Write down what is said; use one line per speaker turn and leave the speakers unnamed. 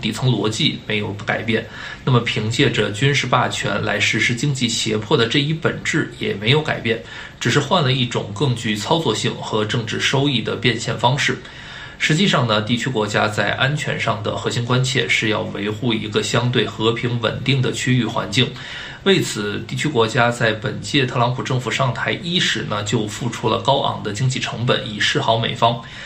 底层逻辑没有改变，那么凭借着军事霸权来实施经济胁迫的这一本质也没有改变，只是换了一种更具操作性和政治收益的变现方式。实际上呢，地区国家在安全上的核心关切是要维护一个相对和平稳定的区域环境。为此，地区国家在本届特朗普政府上台伊始呢，就付出了高昂的经济成本以示好美方。